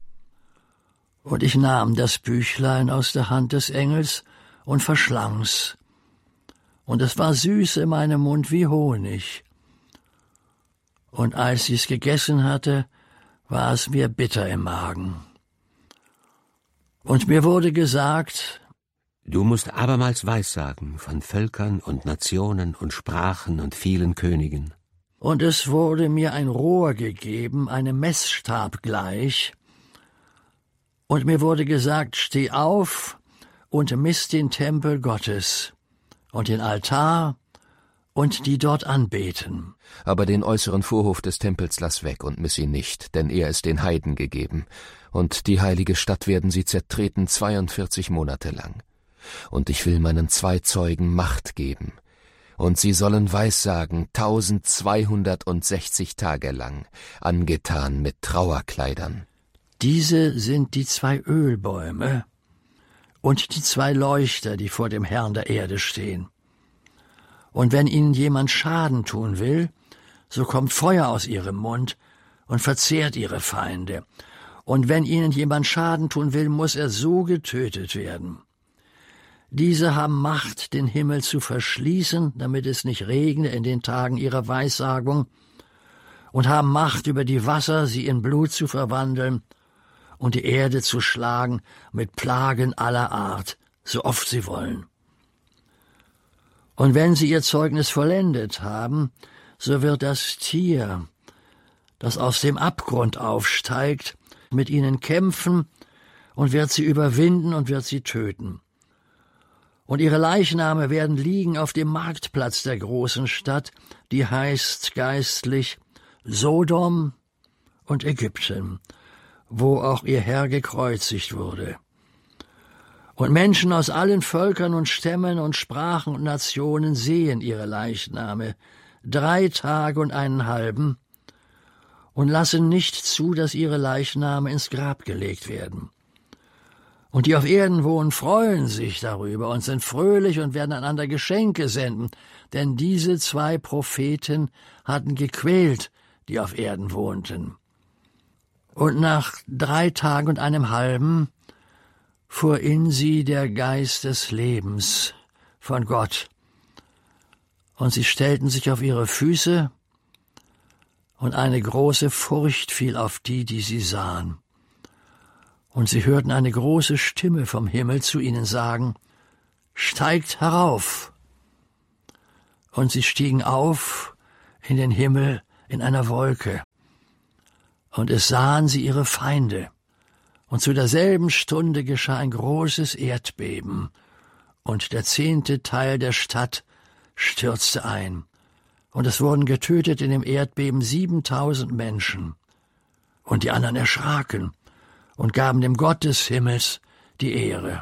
Und ich nahm das Büchlein aus der Hand des Engels und verschlang's, und es war süß in meinem Mund wie Honig. Und als ich's gegessen hatte, war es mir bitter im Magen. Und mir wurde gesagt: Du musst abermals Weissagen von Völkern und Nationen und Sprachen und vielen Königen. Und es wurde mir ein Rohr gegeben, einem Messstab gleich, und mir wurde gesagt: Steh auf und miss den Tempel Gottes und den Altar und die dort anbeten. Aber den äußeren Vorhof des Tempels lass weg und miss ihn nicht, denn er ist den Heiden gegeben, und die heilige Stadt werden sie zertreten zweiundvierzig Monate lang. Und ich will meinen zwei Zeugen Macht geben, und sie sollen Weissagen tausendzweihundertsechzig Tage lang, angetan mit Trauerkleidern. Diese sind die zwei Ölbäume und die zwei Leuchter, die vor dem Herrn der Erde stehen. Und wenn ihnen jemand Schaden tun will, so kommt Feuer aus ihrem Mund und verzehrt ihre Feinde. Und wenn ihnen jemand Schaden tun will, muss er so getötet werden. Diese haben Macht, den Himmel zu verschließen, damit es nicht regne in den Tagen ihrer Weissagung, und haben Macht über die Wasser, sie in Blut zu verwandeln und die Erde zu schlagen mit Plagen aller Art, so oft sie wollen. Und wenn sie ihr Zeugnis vollendet haben, so wird das Tier, das aus dem Abgrund aufsteigt, mit ihnen kämpfen und wird sie überwinden und wird sie töten. Und ihre Leichname werden liegen auf dem Marktplatz der großen Stadt, die heißt geistlich Sodom und Ägypten, wo auch ihr Herr gekreuzigt wurde. Und Menschen aus allen Völkern und Stämmen und Sprachen und Nationen sehen ihre Leichname drei Tage und einen halben und lassen nicht zu, dass ihre Leichname ins Grab gelegt werden. Und die auf Erden wohnen, freuen sich darüber und sind fröhlich und werden einander Geschenke senden, denn diese zwei Propheten hatten gequält die auf Erden wohnten. Und nach drei Tagen und einem halben fuhr in sie der Geist des Lebens von Gott, und sie stellten sich auf ihre Füße, und eine große Furcht fiel auf die, die sie sahen. Und sie hörten eine große Stimme vom Himmel zu ihnen sagen: Steigt herauf! Und sie stiegen auf in den Himmel in einer Wolke. Und es sahen sie ihre Feinde. Und zu derselben Stunde geschah ein großes Erdbeben, und der zehnte Teil der Stadt stürzte ein. Und es wurden getötet in dem Erdbeben siebentausend Menschen. Und die anderen erschraken und gaben dem Gott des Himmels die Ehre.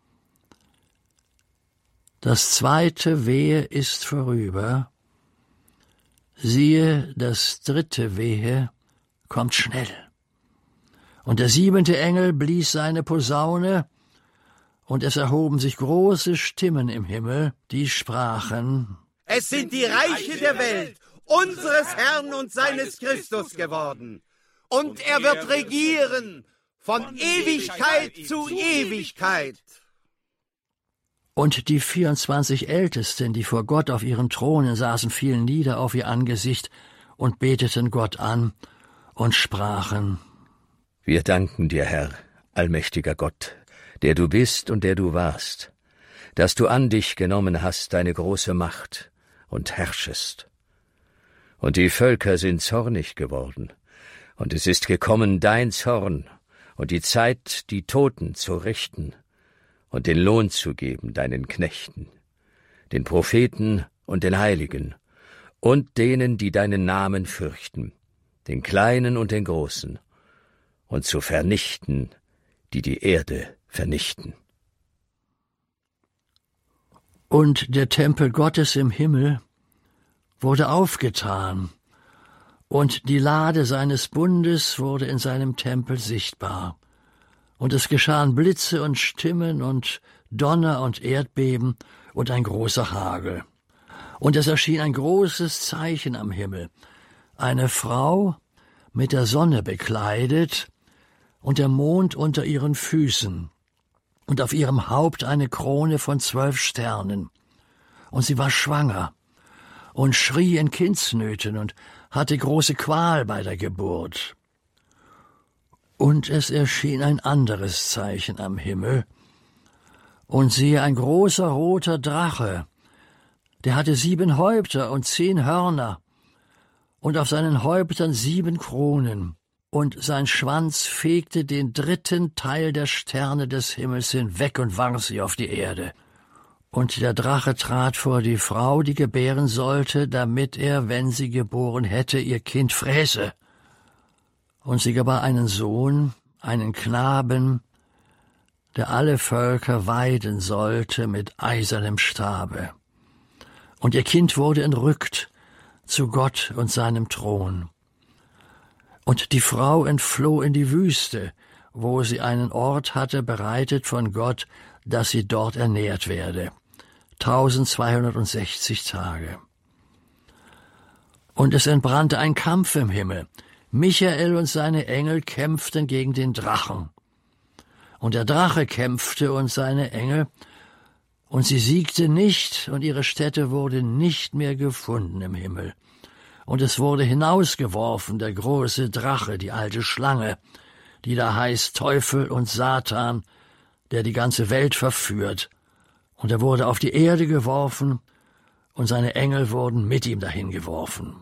Das zweite Wehe ist vorüber. Siehe, das dritte Wehe kommt schnell. Und der siebente Engel blies seine Posaune, und es erhoben sich große Stimmen im Himmel, die sprachen: Es sind die Reiche der Welt, unseres Herrn und seines Christus geworden. Und er wird regieren von Ewigkeit zu Ewigkeit. Und die vierundzwanzig Ältesten, die vor Gott auf ihren Thronen saßen, fielen nieder auf ihr Angesicht und beteten Gott an und sprachen: Wir danken dir, Herr, allmächtiger Gott, der du bist und der du warst, dass du an dich genommen hast deine große Macht und herrschest. Und die Völker sind zornig geworden, und es ist gekommen dein Zorn und die Zeit, die Toten zu richten und den Lohn zu geben deinen Knechten, den Propheten und den Heiligen und denen, die deinen Namen fürchten, den Kleinen und den Großen, und zu vernichten, die die Erde vernichten. Und der Tempel Gottes im Himmel wurde aufgetan, und die Lade seines Bundes wurde in seinem Tempel sichtbar. Und es geschahen Blitze und Stimmen und Donner und Erdbeben und ein großer Hagel. Und es erschien ein großes Zeichen am Himmel, eine Frau mit der Sonne bekleidet und der Mond unter ihren Füßen, und auf ihrem Haupt eine Krone von zwölf Sternen. Und sie war schwanger und schrie in Kindsnöten und hatte große Qual bei der Geburt. Und es erschien ein anderes Zeichen am Himmel, und siehe, ein großer roter Drache, der hatte sieben Häupter und zehn Hörner, und auf seinen Häuptern sieben Kronen, und sein Schwanz fegte den dritten Teil der Sterne des Himmels hinweg und warf sie auf die Erde. Und der Drache trat vor die Frau, die gebären sollte, damit er, wenn sie geboren hätte, ihr Kind fräße. Und sie gebar einen Sohn, einen Knaben, der alle Völker weiden sollte mit eisernem Stabe. Und ihr Kind wurde entrückt zu Gott und seinem Thron. Und die Frau entfloh in die Wüste, wo sie einen Ort hatte bereitet von Gott, dass sie dort ernährt werde, tausendzweihundertsechzig Tage. Und es entbrannte ein Kampf im Himmel. Michael und seine Engel kämpften gegen den Drachen. Und der Drache kämpfte und seine Engel, und sie siegte nicht, und ihre Stätte wurde nicht mehr gefunden im Himmel. Und es wurde hinausgeworfen, der große Drache, die alte Schlange, die da heißt Teufel und Satan, der die ganze Welt verführt. Und er wurde auf die Erde geworfen, und seine Engel wurden mit ihm dahin geworfen.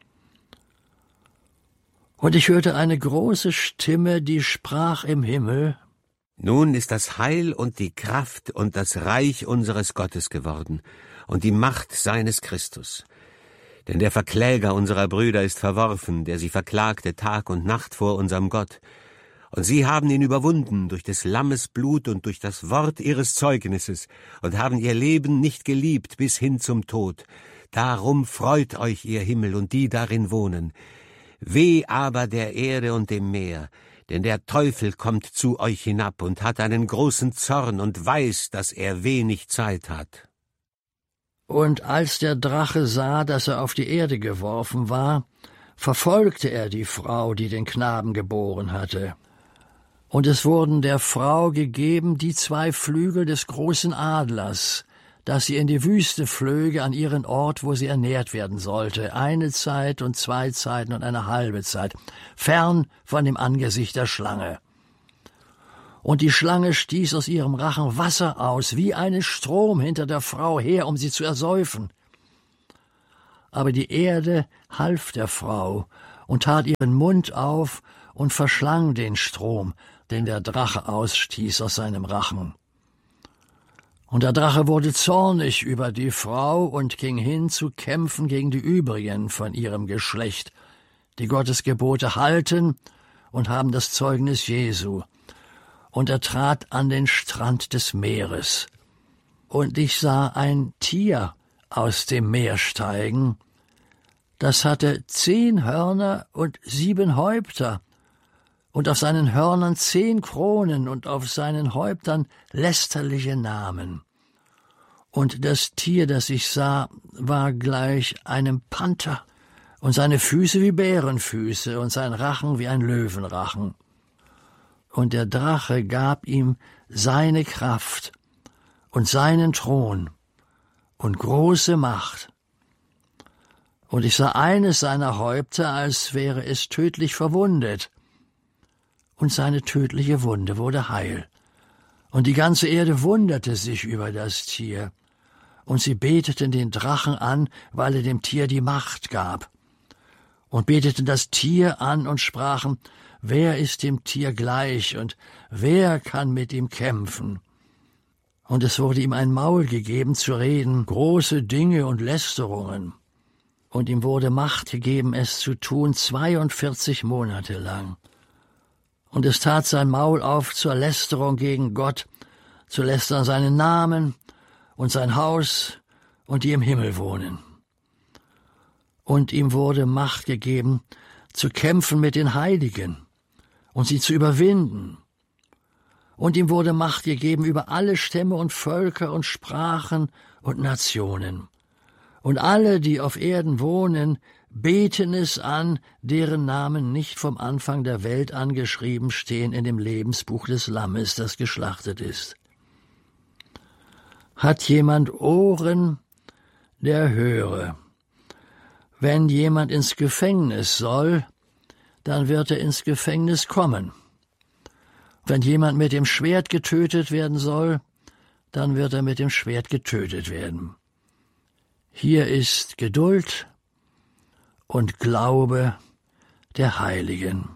Und ich hörte eine große Stimme, die sprach im Himmel: Nun ist das Heil und die Kraft und das Reich unseres Gottes geworden und die Macht seines Christus. Denn der Verkläger unserer Brüder ist verworfen, der sie verklagte Tag und Nacht vor unserem Gott. Und sie haben ihn überwunden durch des Lammes Blut und durch das Wort ihres Zeugnisses und haben ihr Leben nicht geliebt bis hin zum Tod. Darum freut euch, ihr Himmel und die darin wohnen. Weh aber der Erde und dem Meer, denn der Teufel kommt zu euch hinab und hat einen großen Zorn und weiß, dass er wenig Zeit hat. Und als der Drache sah, dass er auf die Erde geworfen war, verfolgte er die Frau, die den Knaben geboren hatte. Und es wurden der Frau gegeben die zwei Flügel des großen Adlers, dass sie in die Wüste flöge an ihren Ort, wo sie ernährt werden sollte, eine Zeit und zwei Zeiten und eine halbe Zeit, fern von dem Angesicht der Schlange. Und die Schlange stieß aus ihrem Rachen Wasser aus, wie einen Strom hinter der Frau her, um sie zu ersäufen. Aber die Erde half der Frau und tat ihren Mund auf und verschlang den Strom, den der Drache ausstieß aus seinem Rachen. Und der Drache wurde zornig über die Frau und ging hin zu kämpfen gegen die übrigen von ihrem Geschlecht, die Gottes Gebote halten und haben das Zeugnis Jesu. Und er trat an den Strand des Meeres. Und ich sah ein Tier aus dem Meer steigen, das hatte zehn Hörner und sieben Häupter, und auf seinen Hörnern zehn Kronen und auf seinen Häuptern lästerliche Namen. Und das Tier, das ich sah, war gleich einem Panther, und seine Füße wie Bärenfüße und sein Rachen wie ein Löwenrachen. Und der Drache gab ihm seine Kraft und seinen Thron und große Macht. Und ich sah eines seiner Häupter, als wäre es tödlich verwundet, und seine tödliche Wunde wurde heil. Und die ganze Erde wunderte sich über das Tier, und sie beteten den Drachen an, weil er dem Tier die Macht gab, und beteten das Tier an und sprachen, wer ist dem Tier gleich, und wer kann mit ihm kämpfen? Und es wurde ihm ein Maul gegeben zu reden, große Dinge und Lästerungen. Und ihm wurde Macht gegeben, es zu tun, zweiundvierzig Monate lang. Und es tat sein Maul auf zur Lästerung gegen Gott, zu lästern seinen Namen und sein Haus und die im Himmel wohnen. Und ihm wurde Macht gegeben, zu kämpfen mit den Heiligen und sie zu überwinden. Und ihm wurde Macht gegeben über alle Stämme und Völker und Sprachen und Nationen. Und alle, die auf Erden wohnen, beten es an, deren Namen nicht vom Anfang der Welt angeschrieben stehen in dem Lebensbuch des Lammes, das geschlachtet ist. Hat jemand Ohren, der höre. Wenn jemand ins Gefängnis soll, dann wird er ins Gefängnis kommen. Wenn jemand mit dem Schwert getötet werden soll, dann wird er mit dem Schwert getötet werden. Hier ist Geduld und Glaube der Heiligen.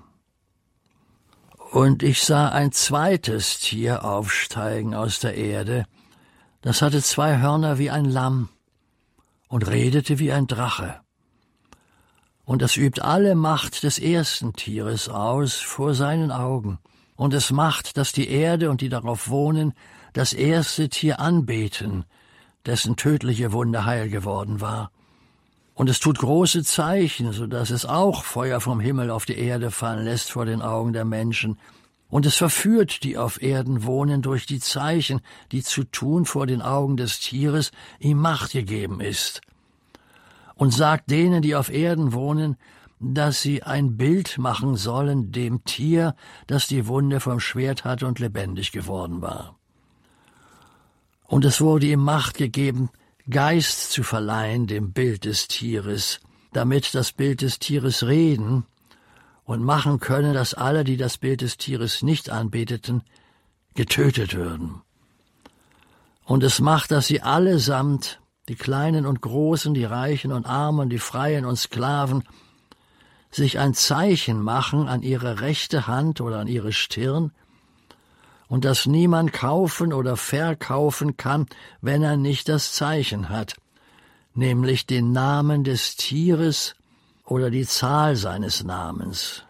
Und ich sah ein zweites Tier aufsteigen aus der Erde, das hatte zwei Hörner wie ein Lamm und redete wie ein Drache. Und es übt alle Macht des ersten Tieres aus vor seinen Augen, und es macht, dass die Erde und die darauf wohnen das erste Tier anbeten, dessen tödliche Wunde heil geworden war. Und es tut große Zeichen, so dass es auch Feuer vom Himmel auf die Erde fallen lässt vor den Augen der Menschen. Und es verführt, die auf Erden wohnen, durch die Zeichen, die zu tun vor den Augen des Tieres ihm Macht gegeben ist. Und sagt denen, die auf Erden wohnen, dass sie ein Bild machen sollen dem Tier, das die Wunde vom Schwert hatte und lebendig geworden war. Und es wurde ihm Macht gegeben, Geist zu verleihen dem Bild des Tieres, damit das Bild des Tieres reden und machen könne, dass alle, die das Bild des Tieres nicht anbeteten, getötet würden. Und es macht, dass sie allesamt, die Kleinen und Großen, die Reichen und Armen, die Freien und Sklaven, sich ein Zeichen machen an ihre rechte Hand oder an ihre Stirn, und dass niemand kaufen oder verkaufen kann, wenn er nicht das Zeichen hat, nämlich den Namen des Tieres oder die Zahl seines Namens.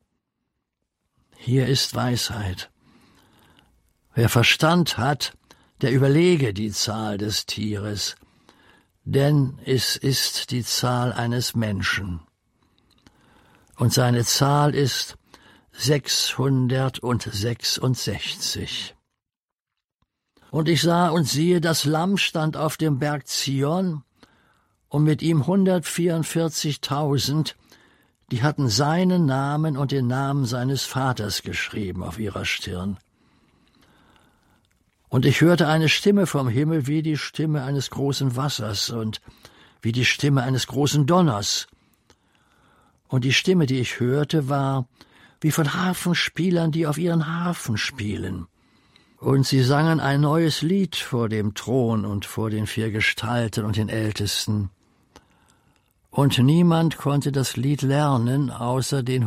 Hier ist Weisheit. Wer Verstand hat, der überlege die Zahl des Tieres, denn es ist die Zahl eines Menschen. Und seine Zahl ist sechshundertsechsundsechzig. Und ich sah und siehe, das Lamm stand auf dem Berg Zion, und mit ihm hundertvierundvierzigtausend, die hatten seinen Namen und den Namen seines Vaters geschrieben auf ihrer Stirn. Und ich hörte eine Stimme vom Himmel wie die Stimme eines großen Wassers und wie die Stimme eines großen Donners. Und die Stimme, die ich hörte, war wie von Harfenspielern, die auf ihren Harfen spielen. Und sie sangen ein neues Lied vor dem Thron und vor den vier Gestalten und den Ältesten. Und niemand konnte das Lied lernen, außer den